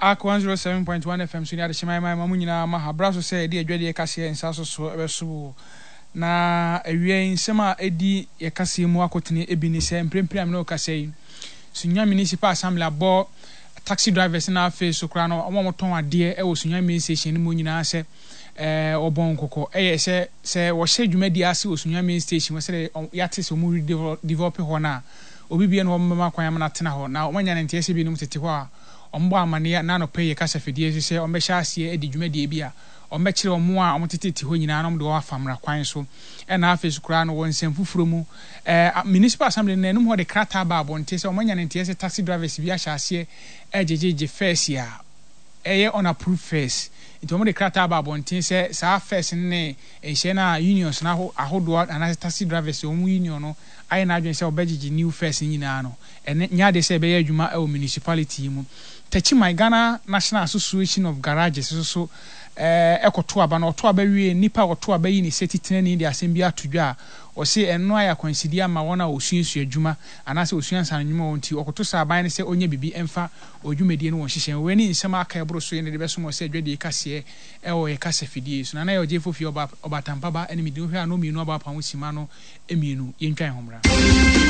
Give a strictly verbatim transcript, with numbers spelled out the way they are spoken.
Ak one oh seven point one F M so ni ade shema mai mamu nyina ma habra so say de adwade ye kase ensa so so ebeso na awie nsema edi ye kase mu akotene ebi ni say mprempram na okase Sunya Municipal Assembly abo taxi drivers na face so kra no omo moton ade e wo Sunya main station mu nyina se eh obon kokko eh se se wo hye dwumadi ase wo Sunya main station wo se yate so mu develop ho na obi bia no mama kwan na tena ho na omanya ne ntese bi no tete ho a ombo amane na no pay kasa fedie se ombe hya ase edi dwumadi bi a ombe kire omo a omtetete ho nyina no de wa famra kwan so e na afi sukura no wonsem fufuro mu eh Municipal Assembly na enum ho de krata ba abonte se omanya ne ntese taxi drivers bi a hya ase ejejeje first ya eye on approved first it omo de krata ba abonte se sa first ne ehye na unions na ahodo ana taxi drivers omo union no aye na adwen se obejiji new first nyina no ene nya de se be ya adwuma e o municipality mu tachi my Ghana National Association of Garages so so eh ekoto aba na oto aba wie nipa oto aba yi ni setitene ni de asem atudwa o se eno aya consider ma wona osuensu adwuma anase osuensan anwuma wonti okoto sa aban ne se onye bibi emfa odwumedie no won hihyen we ni nsema aka ebro so ye ne de beso mo se adwade kase e o ye kase fidie so na na ye ojefo fi oba obatampa ba ene mi de hwe ano mienu aba pa ho sima no emienu ye ntwan homra